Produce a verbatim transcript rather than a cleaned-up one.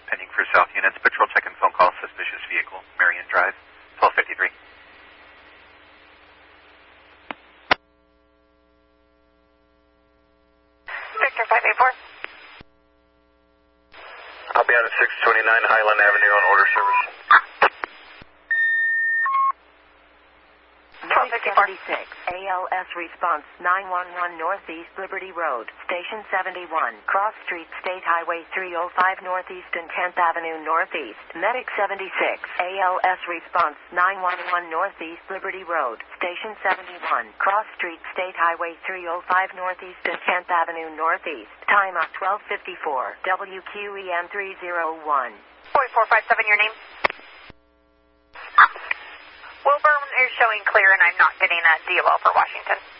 pending for South units. Patrol check and phone call, suspicious vehicle, Marion Drive, twelve fifty-three. Victor five eight four. I'll be out at six twenty-nine Highland Avenue on order service. twelve fifty-four. A L S response nine one one Northeast Liberty Road, Station seventy-one, Cross Street, State Highway three oh five Northeast and tenth Avenue Northeast. Medic seventy-six. A L S response nine one one Northeast Liberty Road, Station seventy-one, Cross Street, State Highway three oh five Northeast and tenth Avenue Northeast. Time of twelve fifty-four. W Q E M three oh one. four four five seven, your name? Wilburn is showing clear, and I'm not getting a D L L for Washington.